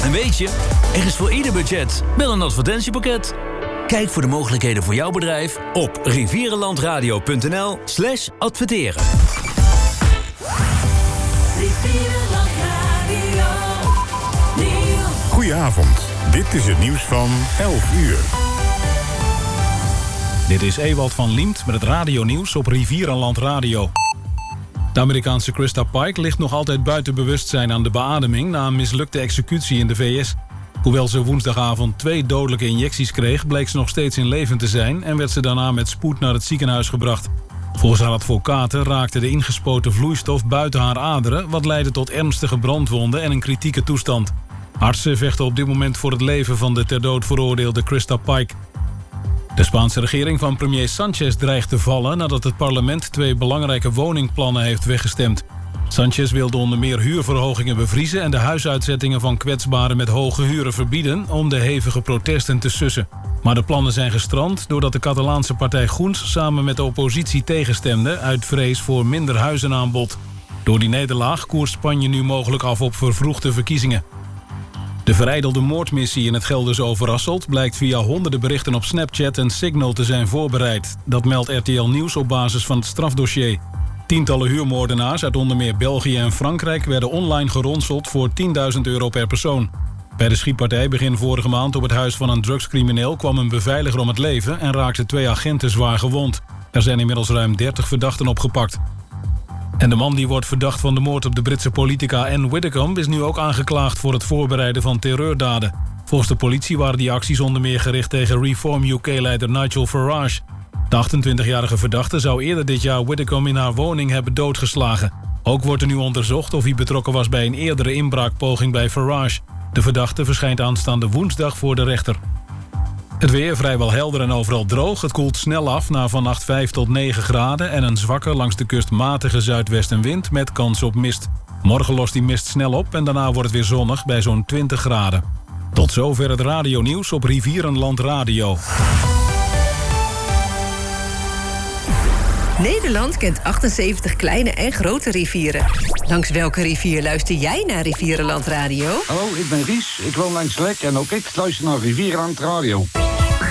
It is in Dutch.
En weet je, er is voor ieder budget wel een advertentiepakket. Kijk voor de mogelijkheden voor jouw bedrijf op rivierenlandradio.nl/adverteren. Goedenavond, dit is het nieuws van 11 uur. Dit is Ewald van Liemt met het radionieuws op Rivierenland Radio. De Amerikaanse Krista Pike ligt nog altijd buiten bewustzijn aan de beademing na een mislukte executie in de VS. Hoewel ze woensdagavond 2 dodelijke injecties kreeg, bleek ze nog steeds in leven te zijn en werd ze daarna met spoed naar het ziekenhuis gebracht. Volgens haar advocaten raakte de ingespoten vloeistof buiten haar aderen, wat leidde tot ernstige brandwonden en een kritieke toestand. Artsen vechten op dit moment voor het leven van de ter dood veroordeelde Krista Pike. De Spaanse regering van premier Sanchez dreigt te vallen nadat het parlement 2 belangrijke woningplannen heeft weggestemd. Sanchez wilde onder meer huurverhogingen bevriezen en de huisuitzettingen van kwetsbaren met hoge huren verbieden om de hevige protesten te sussen. Maar de plannen zijn gestrand doordat de Catalaanse partij Junts samen met de oppositie tegenstemde uit vrees voor minder huizenaanbod. Door die nederlaag koerst Spanje nu mogelijk af op vervroegde verkiezingen. De verijdelde moordmissie in het Gelderse Overasselt blijkt via honderden berichten op Snapchat en Signal te zijn voorbereid. Dat meldt RTL Nieuws op basis van het strafdossier. Tientallen huurmoordenaars uit onder meer België en Frankrijk werden online geronseld voor €10.000 per persoon. Bij de schietpartij begin vorige maand op het huis van een drugscrimineel kwam een beveiliger om het leven en raakten 2 agenten zwaar gewond. Er zijn inmiddels ruim 30 verdachten opgepakt. En de man die wordt verdacht van de moord op de Britse politica Anne Widdecombe is nu ook aangeklaagd voor het voorbereiden van terreurdaden. Volgens de politie waren die acties onder meer gericht tegen Reform UK-leider Nigel Farage. De 28-jarige verdachte zou eerder dit jaar Widdecombe in haar woning hebben doodgeslagen. Ook wordt er nu onderzocht of hij betrokken was bij een eerdere inbraakpoging bij Farage. De verdachte verschijnt aanstaande woensdag voor de rechter. Het weer vrijwel helder en overal droog. Het koelt snel af naar vannacht 5 tot 9 graden... en een zwakke langs de kust matige zuidwestenwind met kans op mist. Morgen lost die mist snel op en daarna wordt het weer zonnig bij zo'n 20 graden. Tot zover het radionieuws op Rivierenland Radio. Nederland kent 78 kleine en grote rivieren. Langs welke rivier luister jij naar Rivierenland Radio? Hallo, ik ben Ries. Ik woon langs Lek en ook ik luister naar Rivierenland Radio.